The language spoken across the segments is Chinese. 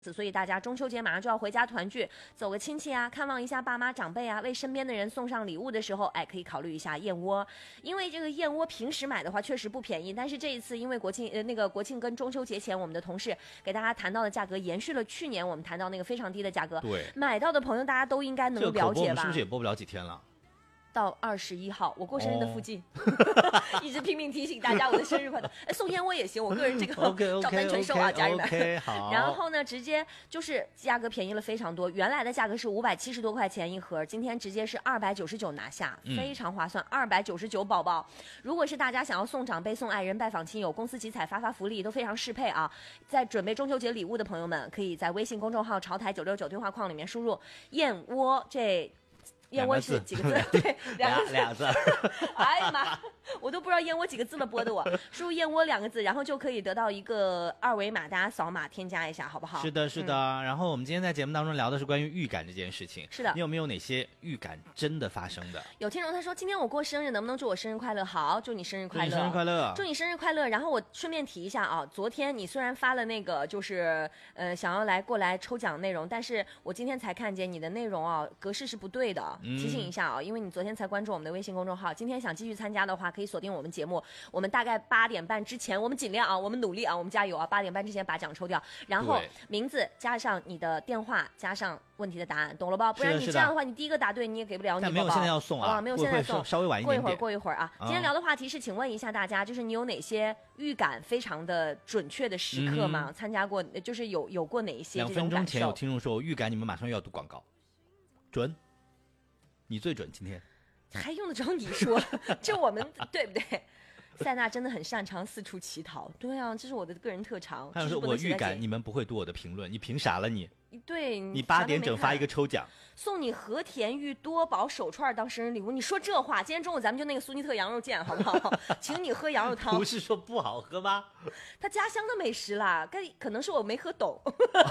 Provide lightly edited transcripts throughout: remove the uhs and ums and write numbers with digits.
所以大家中秋节马上就要回家团聚，走个亲戚啊，看望一下爸妈长辈啊，为身边的人送上礼物的时候，哎，可以考虑一下燕窝。因为这个燕窝平时买的话确实不便宜，但是这一次因为国庆跟中秋节前，我们的同事给大家谈到的价格延续了去年我们谈到那个非常低的价格。 对， 买到的朋友大家都应该能了解吧？ 这个口播我们是不是也播不了几天了？ 到21号，我过生日的附近，一直拼命提醒大家我的生日快乐。哎，送燕窝也行，我个人这个照单全收啊，家人们。 好。 然后呢，直接就是价格便宜了非常多，原来的价格是570多块钱一盒，今天直接是299拿下，非常划算，299宝宝。如果是大家想要送长辈、送爱人、拜访亲友、公司集采、发福利，都非常适配啊。在准备中秋节礼物的朋友们，可以在微信公众号潮台969对话框里面输入燕窝燕窝是几个字？对， 俩字。 哎呀妈，我都不知道燕窝几个字了，播的我。输入燕窝2个字，然后就可以得到一个2维码，大家扫码添加一下，好不好？ 是的，是的。然后我们今天在节目当中聊的是关于预感这件事情。 是的。 你有没有哪些预感真的发生的？ 有听众他说，今天我过生日，能不能祝我生日快乐？好，祝你生日快乐， 祝你生日快乐， 祝你生日快乐。然后我顺便提一下啊，昨天你虽然发了那个就是想要过来抽奖内容，但是我今天才看见你的内容啊格式是不对的，提醒一下啊。因为你昨天才关注我们的微信公众号，今天想继续参加的话，可以锁定我们节目。我们大概8点半之前，我们尽量啊，我们努力啊，我们加油啊，8点半之前把奖抽掉。然后名字加上你的电话，加上问题的答案，懂了吧？不然你这样的话，你第一个答对，你也给不了你。 但没有现在要送啊， 没有现在送， 稍微晚一点点。 过一会儿啊。今天聊的话题是，请问一下大家，就是你有哪些预感非常的准确的时刻吗？参加过，就是有过哪一些这种感受？2 分钟前有听众说，我预感你们马上又要读广告，准，你最准今天。 还用得着你说？这我们对不对？塞纳真的很擅长四处乞讨，对啊，这是我的个人特长。 还有说我预感你们不会读我的评论，你凭啥了你？ 对， 你8点整发一个抽奖， 送你和田玉多宝手串当生日礼物。你说这话，今天中午咱们就那个苏尼特羊肉酱好不好？请你喝羊肉汤。 不是说不好喝吗？ 他家乡的美食啦，可能是我没喝懂。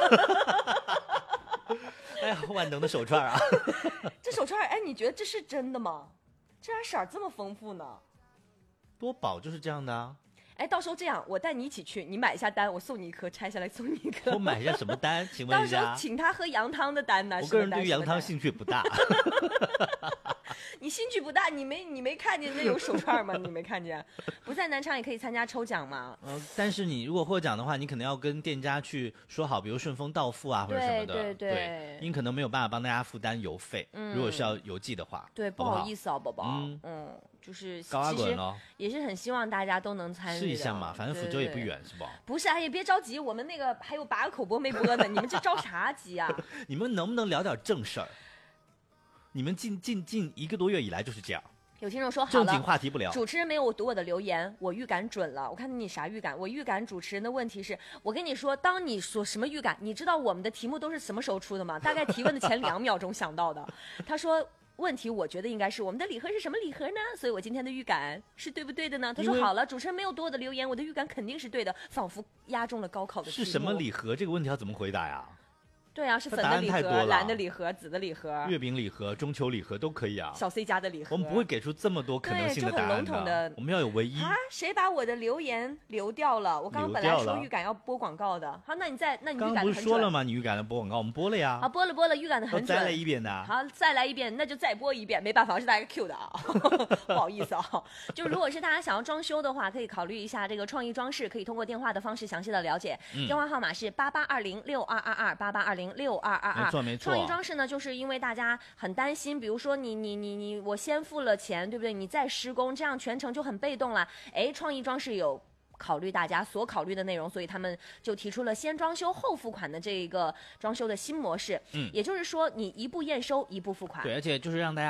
哎呀，万能的手串啊！ 这手串，哎，你觉得这是真的吗？这还色儿这么丰富呢？ 多宝就是这样的啊！ 哎，到时候这样，我带你一起去，你买一下单，我送你一颗，拆下来送你一颗。 我买一下什么单？请问一下。 到时候请他喝羊汤的单呢？ 我个人对于羊汤兴趣不大。 你兴趣不大，你没看见那有手串吗？你没看见？不在南昌也可以参加抽奖吗？ 但是你如果获奖的话，你可能要跟店家去说好，比如顺丰到付啊或者什么的。 对， 您可能没有办法帮大家负担邮费。如果是要邮寄的话， 对，不好意思啊，宝宝。就是其实也是很希望大家都能参与。 试一下嘛，反正福州也不远，是不？ 不是，哎，也别着急，我们那个还有8个口播没播呢，你们这着啥急啊？ 你们能不能聊点正事儿？你们近1个多月以来就是这样。 有听众说好了， 正经话题不聊。 主持人没有读我的留言，我预感准了。我看你啥预感？我预感主持人的问题是，我跟你说，当你说什么预感，你知道我们的题目都是什么时候出的吗？大概提问的前2秒钟想到的。他说。问题我觉得应该是我们的礼盒是什么礼盒呢？所以我今天的预感是对不对的呢？他说好了，主持人没有读我的留言，我的预感肯定是对的，仿佛压中了高考的题目。 是什么礼盒？这个问题要怎么回答呀？ 对啊，是粉的礼盒、蓝的礼盒、紫的礼盒、 月饼礼盒、中秋礼盒都可以啊。 小 C 家的礼盒， 我们不会给出这么多可能性的答案的。 就很笼统的， 我们要有唯一啊！谁把我的留言留掉了？我刚刚本来说预感要播广告的。好，那你预感的很准。 刚不是说了吗？你预感的播广告，我们播了呀。 好，播了，预感的很准。 再来一遍的。 好，再来一遍，那就再播一遍，没办法，是大家 Q 的啊，不好意思啊。就如果是大家想要装修的话，可以考虑一下这个创意装饰，可以通过电话的方式详细的了解。电话号码是88206222，88206222。 没错。 创意装饰呢，就是因为大家很担心，比如说你我先付了钱，对不对？你再施工，这样全程就很被动了。哎，创意装饰有考虑大家所考虑的内容，所以他们就提出了先装修后付款的这个装修的新模式。也就是说，你一步验收，一步付款。 对，而且就是让大家